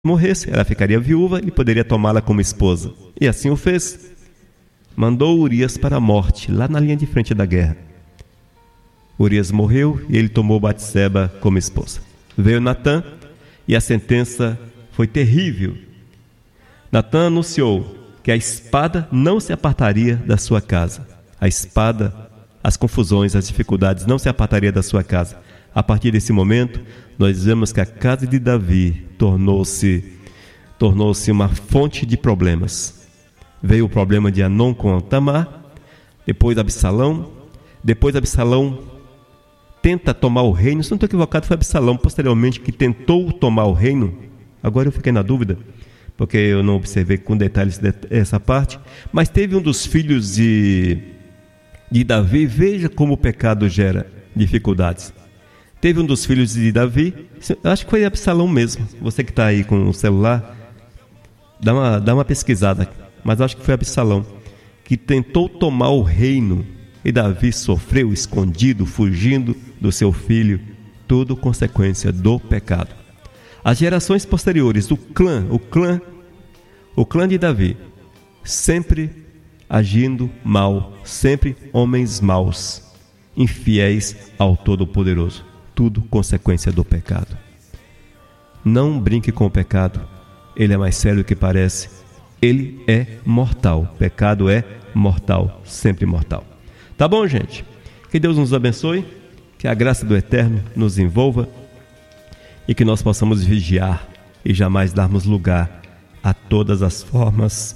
morresse, ela ficaria viúva e poderia tomá-la como esposa. E assim o fez. Mandou Urias para a morte, lá na linha de frente da guerra. Urias morreu e ele tomou Batseba como esposa. Veio Natã e a sentença foi terrível. Natã anunciou que a espada não se apartaria da sua casa. A espada, as confusões, as dificuldades não se apartaria da sua casa. A partir desse momento, nós vemos que a casa de Davi tornou-se uma fonte de problemas. Veio o problema de Amnon com Tamar, depois Absalão. Depois Absalão tenta tomar o reino. Se não estou equivocado, foi Absalão posteriormente que tentou tomar o reino. Agora eu fiquei na dúvida, porque eu não observei com detalhes essa parte. Mas teve um dos filhos de Davi. Veja como o pecado gera dificuldades. Teve um dos filhos de Davi, acho que foi Absalão mesmo. Você que está aí com o celular, dá uma pesquisada, mas acho que foi Absalão, que tentou tomar o reino, e Davi sofreu escondido, fugindo do seu filho, tudo consequência do pecado. As gerações posteriores do o clã de Davi, sempre agindo mal, sempre homens maus, infiéis ao Todo-Poderoso. Tudo consequência do pecado. Não brinque com o pecado. Ele é mais sério do que parece. Ele é mortal. Pecado é mortal, sempre mortal. Tá bom, gente? Que Deus nos abençoe, que a graça do Eterno nos envolva e que nós possamos vigiar e jamais darmos lugar a todas as formas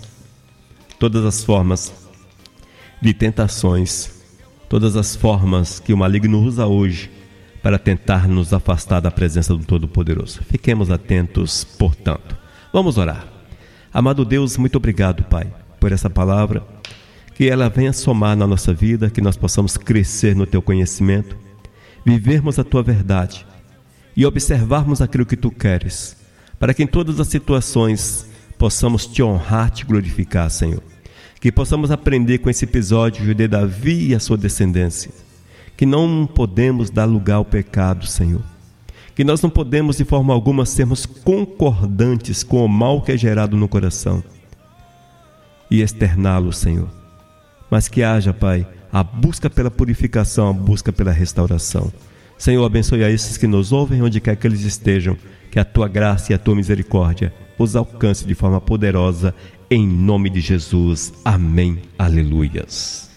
de tentações, todas as formas que o maligno usa hoje para tentar nos afastar da presença do Todo-Poderoso. Fiquemos atentos, portanto. Vamos orar. Amado Deus, muito obrigado, Pai, por essa palavra, que ela venha somar na nossa vida, que nós possamos crescer no Teu conhecimento, vivermos a Tua verdade e observarmos aquilo que Tu queres, para que em todas as situações possamos Te honrar, Te glorificar, Senhor. Que possamos aprender com esse episódio de Davi e a sua descendência, que não podemos dar lugar ao pecado, Senhor. Que nós não podemos de forma alguma sermos concordantes com o mal que é gerado no coração e externá-lo, Senhor. Mas que haja, Pai, a busca pela purificação, a busca pela restauração. Senhor, abençoe a esses que nos ouvem, onde quer que eles estejam, que a Tua graça e a Tua misericórdia os alcance de forma poderosa, em nome de Jesus. Amém. Aleluias.